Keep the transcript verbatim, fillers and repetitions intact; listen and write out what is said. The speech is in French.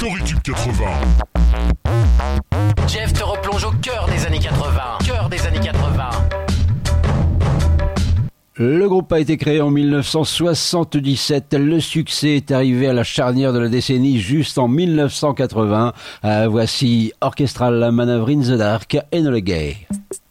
Corritube quatre-vingts. Jeff te replonge au cœur des années quatre-vingts. Cœur des années quatre-vingts. Le groupe a été créé en dix-neuf cent soixante-dix-sept. Le succès est arrivé à la charnière de la décennie, juste en dix-neuf cent quatre-vingts. Euh, voici Orchestral Manoeuvre in the Dark, Enola Gay.